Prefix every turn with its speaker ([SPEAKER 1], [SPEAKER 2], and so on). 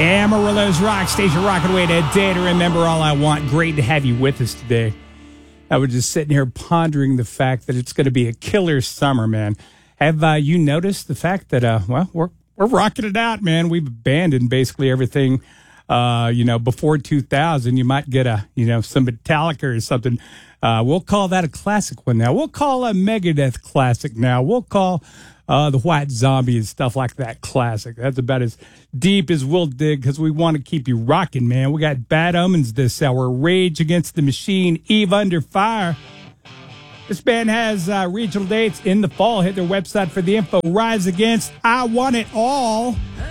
[SPEAKER 1] Amarillo's Rock Station, rocking away to a day to remember all I want. Great to have you with us today. I was just sitting here pondering the fact that it's going to be a killer summer, man. Have you noticed the fact that, we're rocking it out, man. We've abandoned basically everything, before 2000. You might get some Metallica or something. We'll call that a classic one now. We'll call a Megadeth classic now. We'll call the White Zombie and stuff like that classic. That's about as deep as we'll dig because we want to keep you rocking, man. We got Bad Omens this hour, Rage Against the Machine, Eve Under Fire. This band has regional dates in the fall. Hit their website for the info. Rise Against, I Want It All.